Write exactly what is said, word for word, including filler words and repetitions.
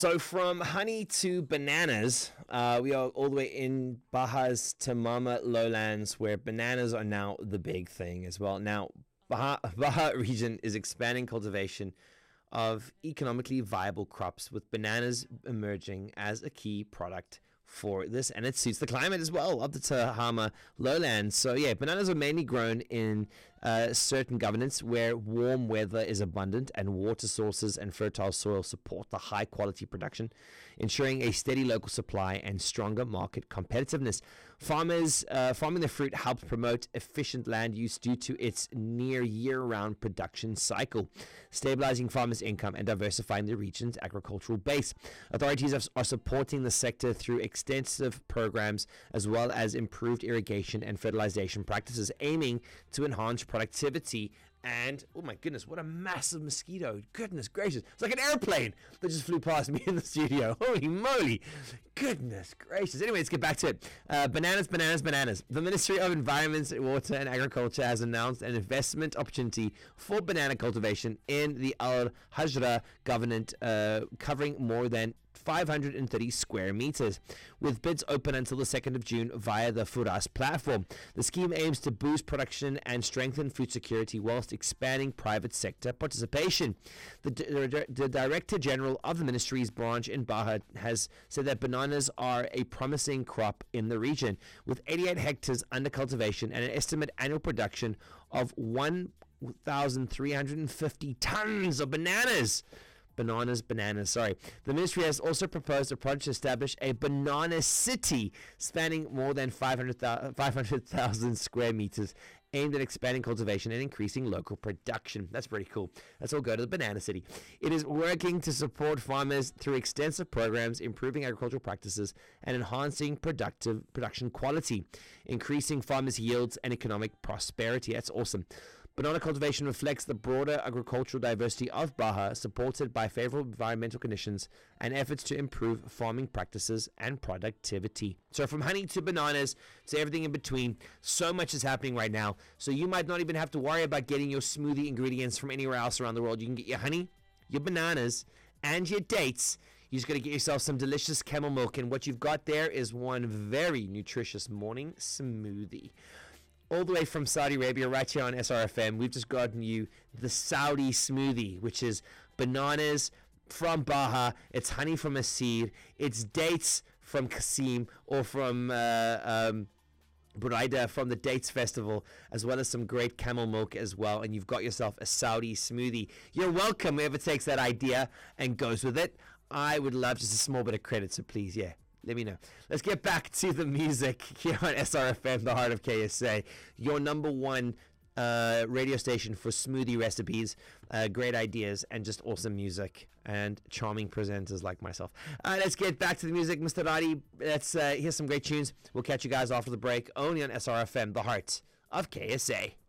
So from honey to bananas, uh, we are all the way in Baja's Tamama lowlands, where bananas are now the big thing as well. Now, Baja, Baja region is expanding cultivation of economically viable crops, with bananas emerging as a key product for this, and it suits the climate as well of the Tahama lowlands. So yeah, bananas are mainly grown in uh, certain governments where warm weather is abundant and water sources and fertile soil support the high quality production, ensuring a steady local supply and stronger market competitiveness. Farmers uh, farming the fruit helps promote efficient land use due to its near year-round production cycle, stabilizing farmers' income and diversifying the region's agricultural base. Authorities are, are supporting the sector through extensive programs as well as improved irrigation and fertilization practices, aiming to enhance productivity. And oh my goodness, what a massive mosquito! Goodness gracious, it's like an airplane that just flew past me in the studio. Holy moly! Goodness gracious. Anyway, let's get back to it. Uh, bananas, bananas, bananas. The Ministry of Environment, Water and Agriculture has announced an investment opportunity for banana cultivation in the Al Hajra Governorate, uh, covering more than five hundred thirty square meters, with bids open until the second of June via the Furas platform. The scheme aims to boost production and strengthen food security whilst expanding private sector participation. The, the, the Director General of the Ministry's branch in Baja has said that bananas are a promising crop in the region, with eighty-eight hectares under cultivation and an estimated annual production of one thousand three hundred fifty tons of bananas. Bananas, bananas, sorry. The ministry has also proposed a project to establish a banana city spanning more than five hundred thousand square meters, aimed at expanding cultivation and increasing local production. That's pretty cool. Let's all go to the banana city. It is working to support farmers through extensive programs, improving agricultural practices and enhancing productive production quality, increasing farmers' yields and economic prosperity. That's awesome. Banana cultivation reflects the broader agricultural diversity of Baja, supported by favorable environmental conditions and efforts to improve farming practices and productivity. So from honey to bananas to everything in between, so much is happening right now. So you might not even have to worry about getting your smoothie ingredients from anywhere else around the world. You can get your honey, your bananas, and your dates. You just got to get yourself some delicious camel milk, and what you've got there is one very nutritious morning smoothie. All the way from Saudi Arabia, right here on S R F M, we've just gotten you the Saudi smoothie, which is bananas from Baja, it's honey from a seed, it's dates from Qasim, or from uh, um, Buraida from the Dates Festival, as well as some great camel milk as well, and you've got yourself a Saudi smoothie. You're welcome, whoever takes that idea and goes with it. I would love just a small bit of credit, so please, yeah, let me know. Let's get back to the music here on S R F M, the heart of K S A, your number one uh, radio station for smoothie recipes, uh, great ideas, and just awesome music and charming presenters like myself. Uh, let's get back to the music, Mister Radi. Let's uh, hear some great tunes. We'll catch you guys after the break, only on S R F M, the heart of K S A.